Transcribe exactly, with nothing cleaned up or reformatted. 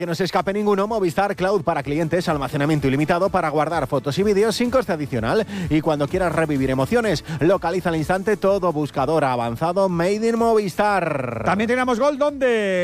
Que no se escape ninguno, Movistar Cloud para clientes, almacenamiento ilimitado para guardar fotos y vídeos sin coste adicional. Y cuando quieras revivir emociones, localiza al instante todo buscador avanzado Made in Movistar. También tenemos gol, ¿dónde?